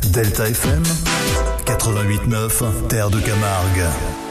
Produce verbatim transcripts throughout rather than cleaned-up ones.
Delta F M quatre-vingt-huit neuf, Terre de Camargue.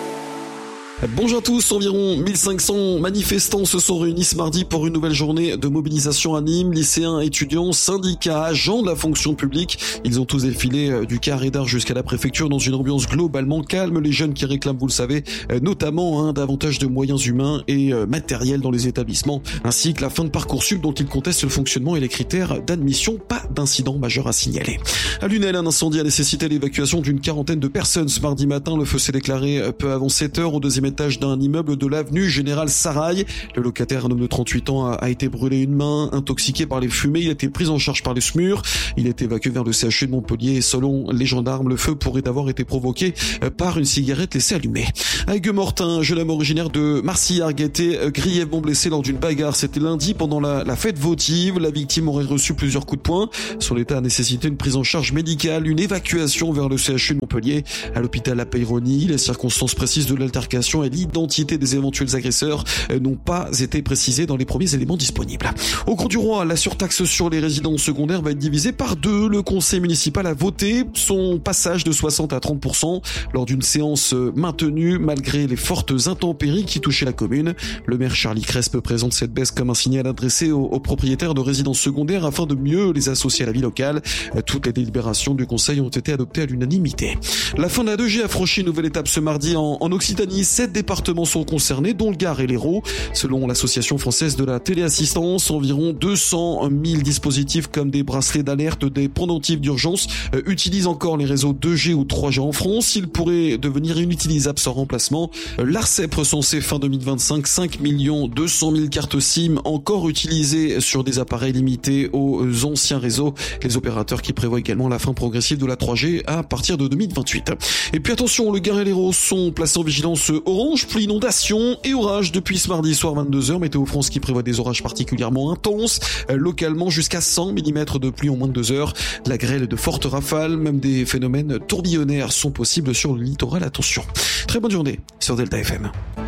Bonjour à tous, environ mille cinq cents manifestants se sont réunis ce mardi pour une nouvelle journée de mobilisation à Nîmes. Lycéens, étudiants, syndicats, agents de la fonction publique. Ils ont tous défilé du carré d'art jusqu'à la préfecture dans une ambiance globalement calme. Les jeunes qui réclament, vous le savez, notamment hein, davantage de moyens humains et euh, matériels dans les établissements, ainsi que la fin de Parcoursup dont ils contestent le fonctionnement et les critères d'admission. Pas d'incident majeur à signaler. À Lunel, un incendie a nécessité l'évacuation d'une quarantaine de personnes ce mardi matin. Le feu s'est déclaré peu avant sept heures au deuxième étage d'un immeuble de l'avenue Général Sarail. Le locataire, un homme de trente-huit ans, a, a été brûlé une main, intoxiqué par les fumées. Il a été pris en charge par les S M U R. Il est évacué vers le C H U de Montpellier et selon les gendarmes, le feu pourrait avoir été provoqué par une cigarette laissée allumée. À Aigues-Mortes, un jeune homme originaire de Marcillargues a été grièvement blessé lors d'une bagarre. C'était lundi pendant la, la fête votive. La victime aurait reçu plusieurs coups de poing. Son état a nécessité une prise en charge médicale, une évacuation vers le C H U de Montpellier. À l'hôpital La Peyronie, les circonstances précises de l'altercation et l'identité des éventuels agresseurs n'ont pas été précisées dans les premiers éléments disponibles. Au Grand du Roi, la surtaxe sur les résidences secondaires va être divisée par deux. Le conseil municipal a voté son passage de soixante à trente pour cent lors d'une séance maintenue malgré les fortes intempéries qui touchaient la commune. Le maire Charlie Crespe présente cette baisse comme un signal adressé aux, aux propriétaires de résidences secondaires afin de mieux les associer à la vie locale. Toutes les délibérations du conseil ont été adoptées à l'unanimité. La fin de la deux G a franchi une nouvelle étape ce mardi en, en Occitanie. Sept départements sont concernés, dont le Gard et l'Hérault. Selon l'Association française de la téléassistance, environ deux cent mille dispositifs comme des bracelets d'alerte, des pendentifs d'urgence euh, utilisent encore les réseaux deux G ou trois G en France. Ils pourraient devenir inutilisables sans remplacement. Euh, L'Arcep recensait fin deux mille vingt-cinq cinq millions deux cent mille cartes SIM encore utilisées sur des appareils limités aux anciens réseaux. Les opérateurs qui prévoient également la fin progressive de la trois G à partir de deux mille vingt-huit. Et puis attention, le Gard et l'Hérault sont placés en vigilance orange, pluie, inondations et orages depuis ce mardi soir vingt-deux heures. Météo France qui prévoit des orages particulièrement intenses, euh, localement jusqu'à cent millimètres de pluie en moins de deux heures. La grêle, de fortes rafales, même des phénomènes tourbillonnaires sont possibles sur le littoral. Attention. Très bonne journée sur Delta F M.